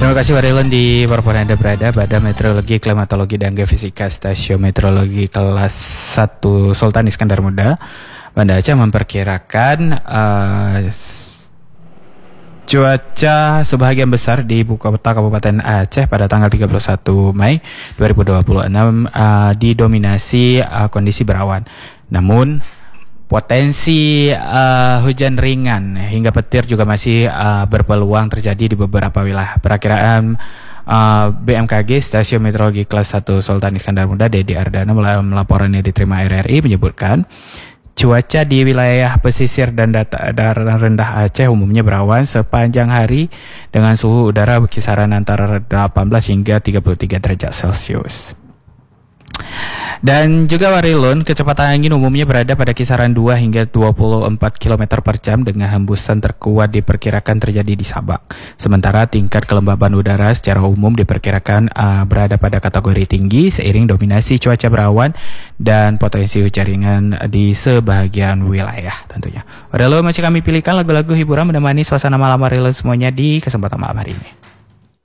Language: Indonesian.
Terima kasih Warilun di Perpon Anda berada pada Meteorologi, Klimatologi, dan Geofisika Stasiun Meteorologi kelas 1 Sultan Iskandar Muda. Banda Aceh memperkirakan cuaca sebahagian besar di ibu kota Kabupaten Aceh pada tanggal 31 Mei 2026 didominasi kondisi berawan. Namun potensi hujan ringan hingga petir juga masih berpeluang terjadi di beberapa wilayah. Perakiraan BMKG Stasiun Meteorologi kelas 1 Sultan Iskandar Muda Dedi Ardana melalui laporan yang diterima RRI menyebutkan cuaca di wilayah pesisir dan dataran rendah Aceh umumnya berawan sepanjang hari dengan suhu udara berkisaran antara 18 hingga 33 derajat Celcius. Dan juga Warilun, kecepatan angin umumnya berada pada kisaran 2 hingga 24 km per jam dengan hembusan terkuat diperkirakan terjadi di Sabak. Sementara tingkat kelembaban udara secara umum diperkirakan berada pada kategori tinggi seiring dominasi cuaca berawan dan potensi hujan ringan di sebagian wilayah tentunya. Warilun masih kami pilihkan lagu-lagu hiburan menemani suasana malam Warilun semuanya di kesempatan malam hari ini.